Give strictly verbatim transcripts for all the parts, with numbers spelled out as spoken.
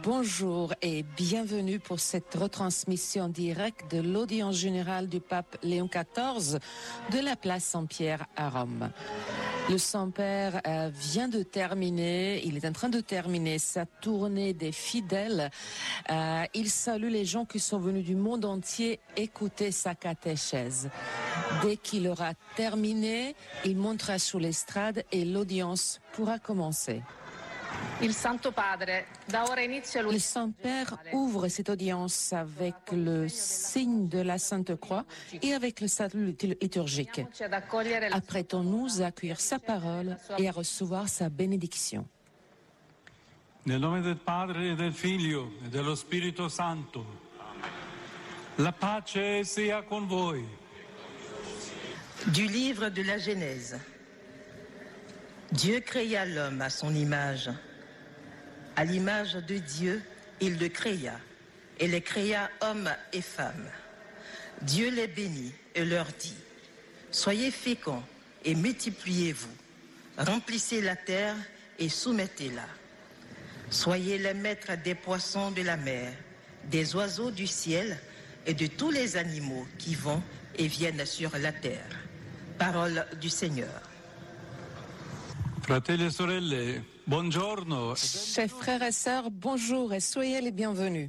Bonjour et bienvenue pour cette retransmission directe de l'audience générale du pape Léon quatorze de la place Saint-Pierre à Rome. Le Saint-Père euh, vient de terminer, il est en train de terminer sa tournée des fidèles. Euh, il salue les gens qui sont venus du monde entier écouter sa catéchèse. Dès qu'il aura terminé, il montera sur l'estrade et l'audience pourra commencer. Il Santo Padre, da ora inizia Le Saint-Père ouvre cette audience avec le signe de la Sainte Croix et avec le salut liturgique. Apprêtons-nous à accueillir sa parole et à recevoir sa bénédiction. Nel nome del Padre e del Figlio e dello Spirito Santo. La pace sia con voi. Du livre de la Genèse. Dieu créa l'homme à son image. À l'image de Dieu, il le créa, et les créa hommes et femmes. Dieu les bénit et leur dit, « Soyez féconds et multipliez-vous, remplissez la terre et soumettez-la. Soyez les maîtres des poissons de la mer, des oiseaux du ciel et de tous les animaux qui vont et viennent sur la terre. » Parole du Seigneur. Fratelli e sorelle, buongiorno. Chers frères et sœurs, bonjour et soyez les bienvenus.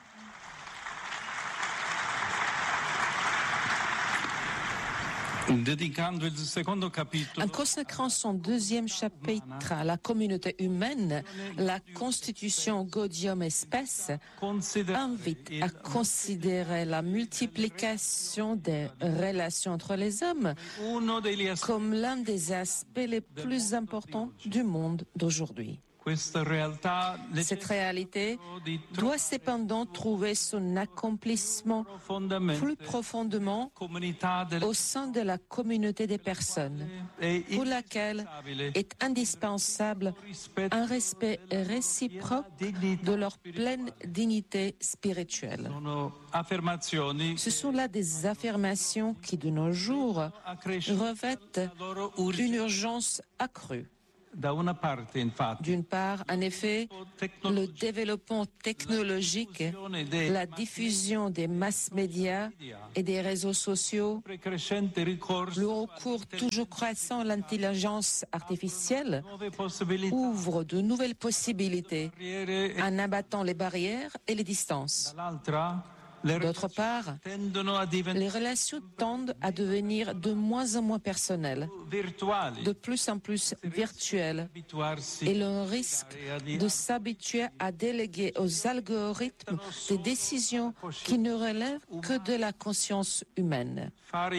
Dedicando il secondo capitolo. En consacrant son deuxième chapitre à la communauté humaine, la Constitution Gaudium et Spes invite à considérer la multiplication des relations entre les hommes comme l'un des aspects les plus importants du monde d'aujourd'hui. Cette réalité doit cependant trouver son accomplissement plus profondément au sein de la communauté des personnes, pour laquelle est indispensable un respect réciproque de leur pleine dignité spirituelle. Ce sont là des affirmations qui, de nos jours, revêtent une urgence accrue. D'une part, en effet, le développement technologique, la diffusion des mass médias et des réseaux sociaux, le recours toujours croissant à l'intelligence artificielle ouvre de nouvelles possibilités en abattant les barrières et les distances. D'autre part, les relations tendent à devenir de moins en moins personnelles, de plus en plus virtuelles, et l'on risque de s'habituer à déléguer aux algorithmes des décisions qui ne relèvent que de la conscience humaine.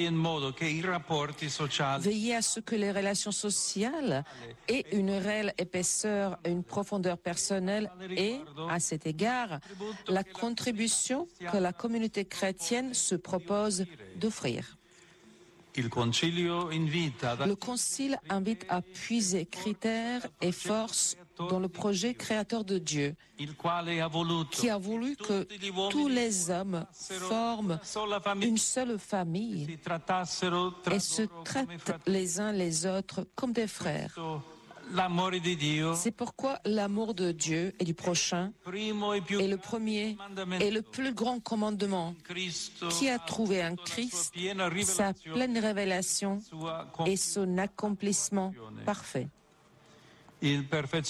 Veiller à ce que les relations sociales aient une réelle épaisseur et une profondeur personnelle est, à cet égard, la contribution que la communauté chrétienne se propose d'offrir. Le Concile invite à puiser critères et forces dans le projet créateur de Dieu, qui a voulu que tous les hommes forment une seule famille et se traitent les uns les autres comme des frères. C'est pourquoi l'amour de Dieu et du prochain est le premier et le plus grand commandement qui a trouvé en Christ sa pleine révélation et son accomplissement parfait. Le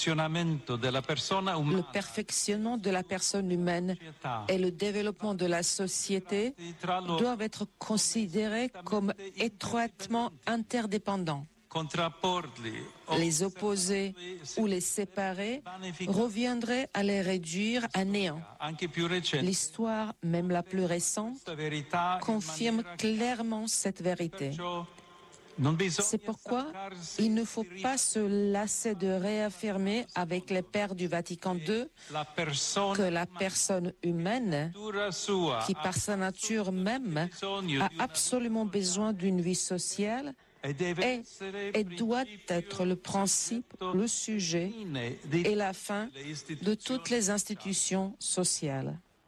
perfectionnement de la personne humaine et le développement de la société doivent être considérés comme étroitement interdépendants. Les opposer ou les séparer reviendrait à les réduire à néant. L'histoire, même la plus récente, confirme clairement cette vérité. C'est pourquoi il ne faut pas se lasser de réaffirmer avec les pères du Vatican deux que la personne humaine, qui par sa nature même a absolument besoin d'une vie sociale, est et doit être le principe, le sujet et la fin de toutes les institutions sociales.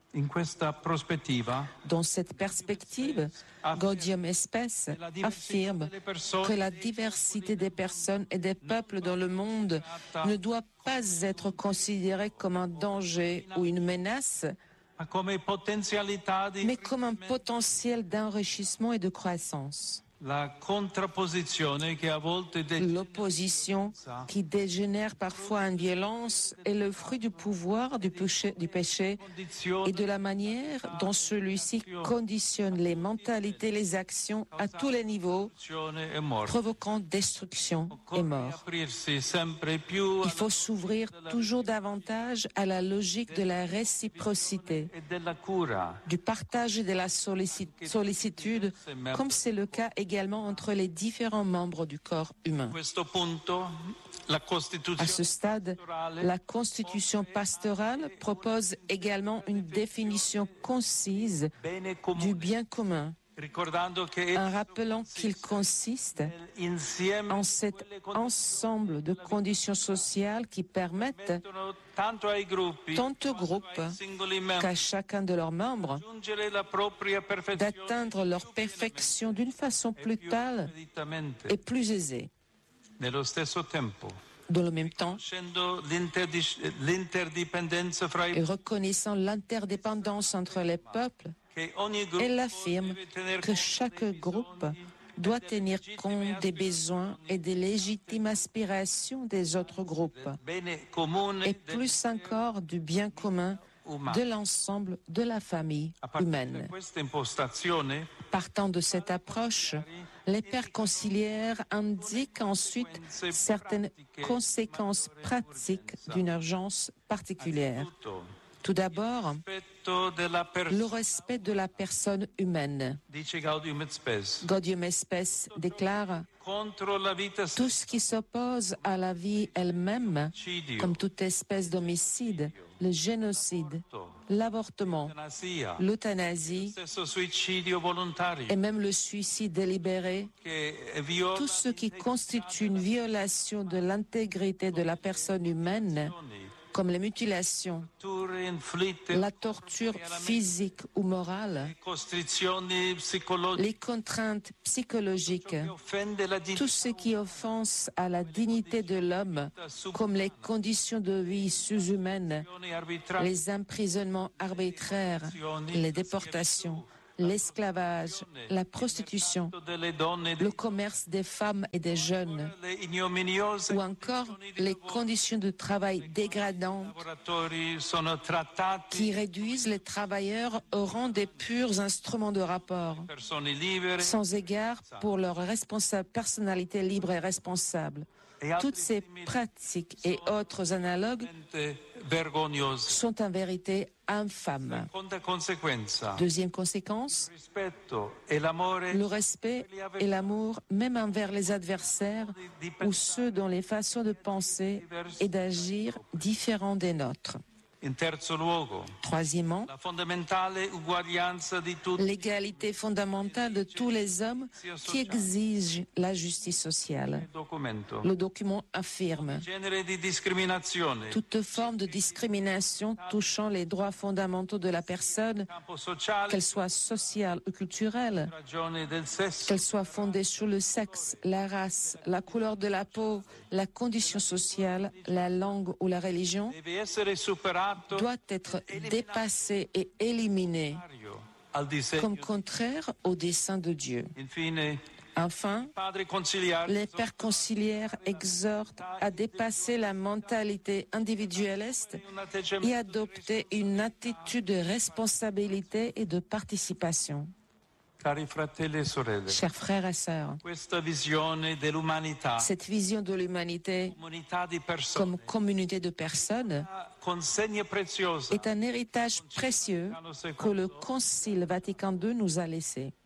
In questa prospettiva, Dans cette perspective, Gaudium et Spes affirme que la diversité des personnes et des peuples dans le monde ne doit pas être considérée comme un danger ou une menace, ma come potenzialità di mais comme un potentiel d'enrichissement et de croissance. la contrapposizione che a volte degenera L'opposition qui dégénère parfois en violence est le fruit du pouvoir du péché, du péché et de la manière dont celui-ci conditionne les mentalités et les actions à tous les niveaux, e morte. provoquant destruction et mort. Aprirsi sempre più Il faut s'ouvrir toujours davantage à la logique de la réciprocité, e della cura. du partage et de la sollici- sollicitude, comme c'est le cas également entre les différents membres du corps humain. A questo punto la À ce Costituzione stade, la Constitution pastorale propose également une définition concise bene du comune, bien commun, ricordando che en rappelant qu'il consiste insieme en cet ensemble de conditions sociales qui permettent tanto ai gruppi tant aux groupes ai singoli membri qu'à chacun de leurs membres raggiungere la propria perfezione d'atteindre leur perfection d'une façon plus totale expeditamente. et plus aisée. Nello stesso tempo, Dans le même temps, conoscendo l'interdis- l'interdipendenza fra i et reconnaissant l'interdépendance entre les peuples, che ogni gruppo elle affirme deve tener que conto chaque dei groupe bisogni doit tenir compte des besoins et des légitimes aspirations des autres groupes, del bene comune et del- plus encore du bien commun de l'ensemble de la famille A partire da humaine. questa impostazione, Partant de cette approche, les pères conciliaires indiquent ensuite certaines conséquences pratiques d'une urgence particulière. tutto Tout d'abord, rispetto della le persona, respect de la personne humaine. dice Gaudium et Spes, Gaudium et Spes déclare contro la vita tout ce qui s'oppose à la vie elle-même, suicidio, comme toute espèce d'homicide, le génocide, l'avortement, l'eutanasia, l'euthanasie stesso suicidio volontario, et même le suicide délibéré, che viola tout ce qui constitue une violation de l'intégrité de la personne humaine, comme les mutilations, torture inflitte, la torture physique ou morale, costrizioni psicologiche, les contraintes psychologiques, che offende la tout ce qui offense à la dignité de l'homme, comme les conditions de vie sous-humaines, dizioni arbitrarie, les emprisonnements arbitraires, les déportations, l'esclavage, la prostitution, delle donne, le commerce des femmes et des jeunes, le ignominiose ou encore les conditions de travail dégradantes lavoratori sono trattati qui réduisent les travailleurs au rang des purs instruments de rapport, persone libere sans égard pour leur responsable, personnalité libre et responsable. e Toutes ces pratiques et autres analogues altamente vergognose. sont en vérité infâmes. Seconda conseguenza, Deuxième conséquence, rispetto e l'amore le respect et l'amour, même envers les adversaires ou ceux dont les façons de penser et d'agir différents des nôtres. in terzo luogo, Troisièmement, la fondamentale uguaglianza di tutti l'égalité fondamentale de tous les hommes qui exige la justice sociale. il documento. Le document affirme Genere di discriminazione, toute forme de discrimination touchant les droits fondamentaux de la personne, campo sociale, qu'elle soit sociale ou culturelle, ragione del sesso, qu'elle soit fondée sur le sexe, la race, la couleur de la peau, la condition sociale, la langue ou la religion, deve essere superato doit être dépassée et éliminée al disegno. comme contraire au dessein de Dieu. Infine, Enfin, padri conciliari les pères conciliaires exhortent à dépasser la mentalité individualiste un et atteggiamento adopter une attitude de responsabilité et de participation. cari fratelli e sorelle. Chers frères et sœurs, Questa visione dell'umanità, cette vision de l'humanité comunità di persone, comme communauté de personnes consegna preziosa est un héritage précieux que le Concile Vatican deux nous a laissé.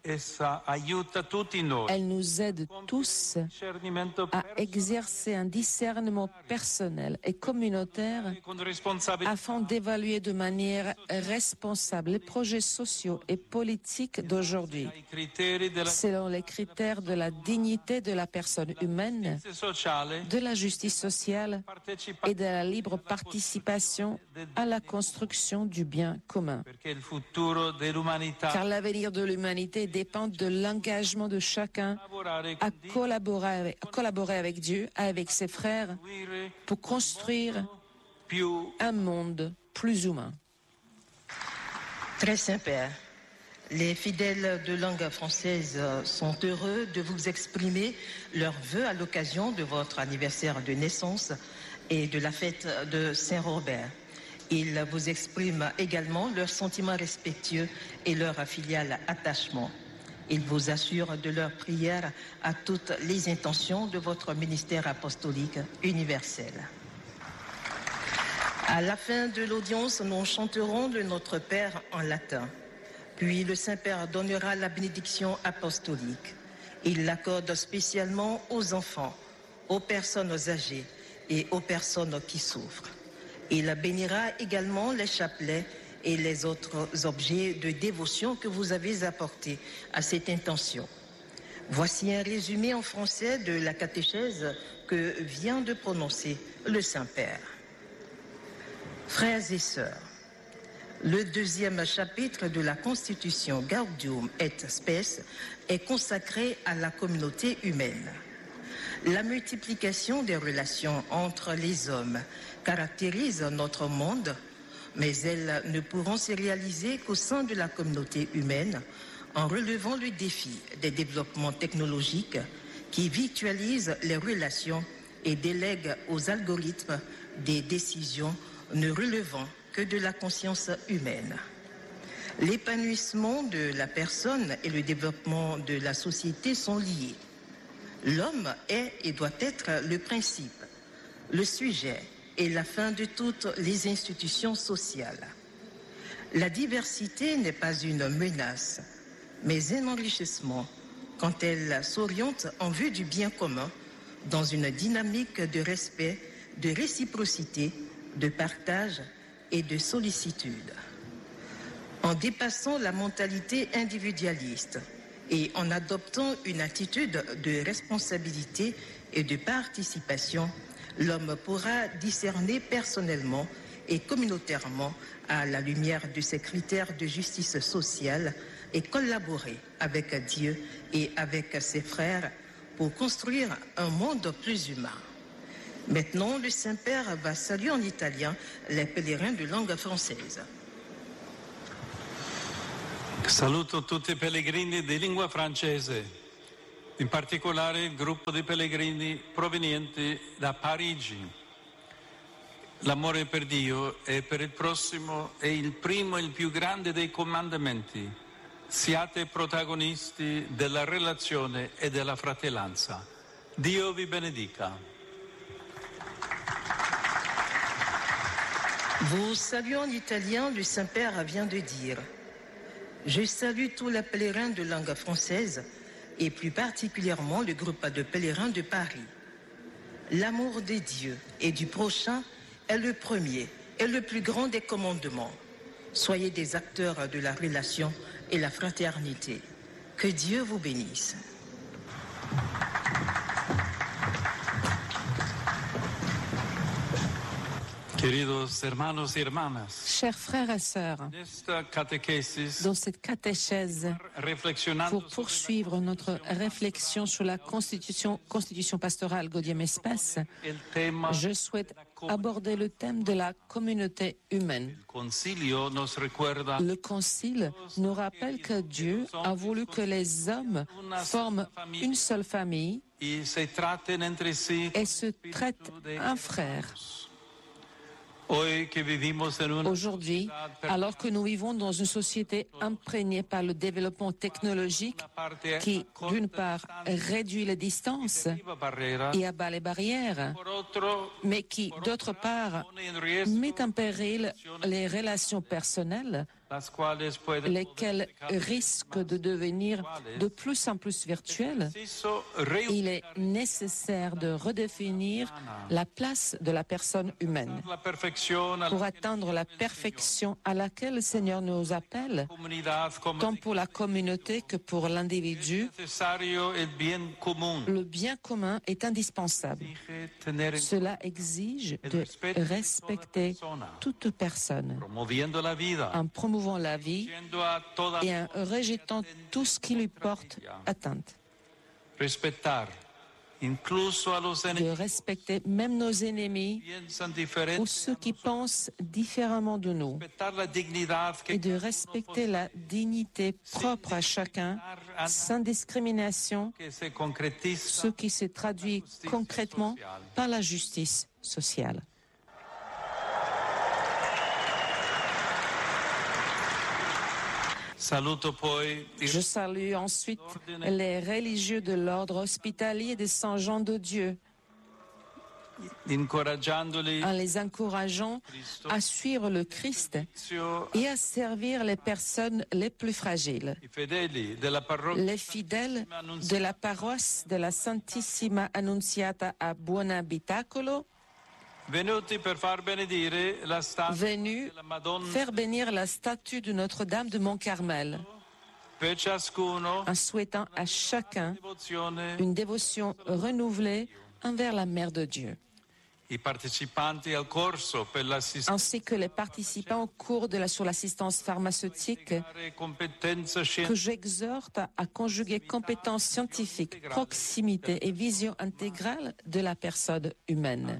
Elle nous aide tous à exercer un discernement personnel et communautaire afin d'évaluer de manière responsable les projets sociaux et politiques d'aujourd'hui, selon les critères de la dignité de la personne humaine, de la justice sociale et de la libre participation à la construction du bien commun. Car l'avenir de l'humanité dépend de l'engagement de chacun à collaborer avec, à collaborer avec Dieu, avec ses frères, pour construire un monde plus humain. Très Saint-Père, les fidèles de langue française sont heureux de vous exprimer leurs vœux à l'occasion de votre anniversaire de naissance et de la fête de Saint-Robert. Ils vous expriment également leurs sentiments respectueux et leur filial attachement. Ils vous assurent de leur prière à toutes les intentions de votre ministère apostolique universel. À la fin de l'audience, nous chanterons le Notre Père en latin. Puis le Saint-Père donnera la bénédiction apostolique. Il l'accorde spécialement aux enfants, aux personnes âgées et aux personnes qui souffrent. Il bénira également les chapelets et les autres objets de dévotion que vous avez apportés à cette intention. Voici un résumé en français de la catéchèse que vient de prononcer le Saint-Père. Frères et sœurs, le deuxième chapitre de la Constitution Gaudium et Spes est consacré à la communauté humaine. La multiplication des relations entre les hommes caractérise notre monde, mais elles ne pourront se réaliser qu'au sein de la communauté humaine en relevant le défi des développements technologiques qui virtualisent les relations et délèguent aux algorithmes des décisions ne relevant que de la conscience humaine. L'épanouissement de la personne et le développement de la société sont liés. L'homme est et doit être le principe, le sujet et la fin de toutes les institutions sociales. La diversité n'est pas une menace, mais un enrichissement quand elle s'oriente en vue du bien commun dans une dynamique de respect, de réciprocité, de partage et de sollicitude. En dépassant la mentalité individualiste et en adoptant une attitude de responsabilité et de participation, l'homme pourra discerner personnellement et communautairement à la lumière de ces critères de justice sociale et collaborer avec Dieu et avec ses frères pour construire un monde plus humain. Maintenant, le Saint-Père va saluer en italien les pèlerins de langue française. Saluto tutti i pellegrini di lingua francese, in particolare il gruppo di pellegrini provenienti da Parigi. L'amore per Dio e per il prossimo è il primo e il più grande dei comandamenti. Siate protagonisti della relazione e della fratellanza. Dio vi benedica. Vous saluez en italien, le Saint-Père vient de dire « Je salue tous les pèlerins de langue française et plus particulièrement le groupe de pèlerins de Paris. L'amour de Dieu et du prochain est le premier et le plus grand des commandements. Soyez des acteurs de la relation et la fraternité. Que Dieu vous bénisse. » Chers frères et sœurs, dans cette catéchèse, pour poursuivre notre réflexion sur la constitution, constitution pastorale Gaudium et Spes, je souhaite aborder le thème de la communauté humaine. Le Concile nous rappelle que Dieu a voulu que les hommes forment une seule famille et se traitent un frère. Aujourd'hui, alors que nous vivons dans une société imprégnée par le développement technologique qui, d'une part, réduit les distances et abat les barrières, mais qui, d'autre part, met en péril les relations personnelles, lesquels risquent de devenir de plus en plus virtuels, il est nécessaire de redéfinir la place de la personne humaine pour atteindre la perfection à laquelle le Seigneur nous appelle, tant pour la communauté que pour l'individu. Le bien commun est indispensable. Cela exige de respecter toute personne en promouvant la vie et en rejetant tout ce qui lui porte atteinte. De respecter même nos ennemis ou ceux qui pensent différemment de nous et de respecter la dignité propre à chacun sans discrimination, ce qui se traduit concrètement par la justice sociale. Je salue ensuite les religieux de l'ordre hospitalier de Saint-Jean de Dieu, en les encourageant à suivre le Christ et à servir les personnes les plus fragiles. Les fidèles de la paroisse de la Santissima Annunziata à Buonabitacolo, venus faire bénir la statue de Notre-Dame de Mont-Carmel, en souhaitant à chacun une dévotion renouvelée envers la Mère de Dieu, ainsi que les participants au cours de la, sur l'assistance pharmaceutique, que j'exhorte à conjuguer compétences scientifiques, proximité et vision intégrale de la personne humaine.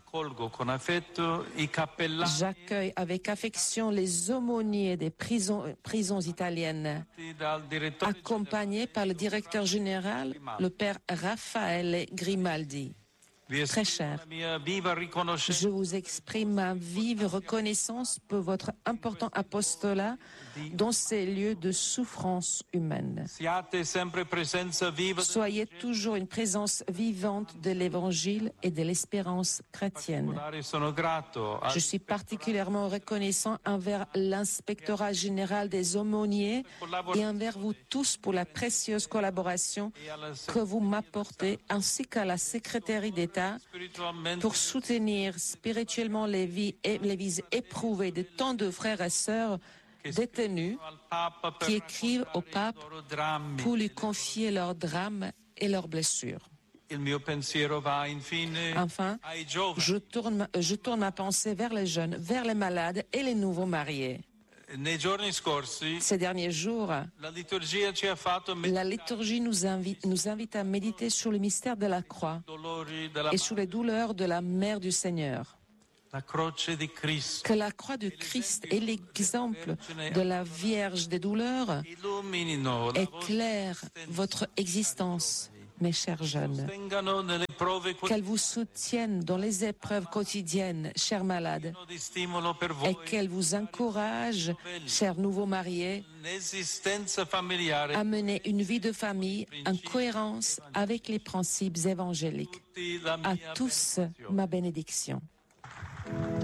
J'accueille avec affection les aumôniers des prisons, prisons italiennes, accompagnés par le directeur général, le père Raffaele Grimaldi. Très cher, je vous exprime ma vive reconnaissance pour votre important apostolat dans ces lieux de souffrance humaine. Soyez toujours une présence vivante de l'Évangile et de l'espérance chrétienne. Je suis particulièrement reconnaissant envers l'inspectorat général des aumôniers et envers vous tous pour la précieuse collaboration que vous m'apportez, ainsi qu'à la secrétaire d'État pour soutenir spirituellement les vies, les vies éprouvées de tant de frères et sœurs détenus qui écrivent au pape pour lui confier leurs drames et leurs blessures. Enfin, je tourne, je tourne ma pensée vers les jeunes, vers les malades et les nouveaux mariés. Ces derniers jours, la liturgie nous invite, nous invite à méditer sur le mystère de la croix et sur les douleurs de la Mère du Seigneur. Que la croix du Christ et l'exemple de la Vierge des douleurs éclairent votre existence, mes chers jeunes. Qu'elle vous soutienne dans les épreuves quotidiennes, chers malades, et qu'elle vous encourage, chers nouveaux mariés, à mener une vie de famille en cohérence avec les principes évangéliques. À tous, ma bénédiction.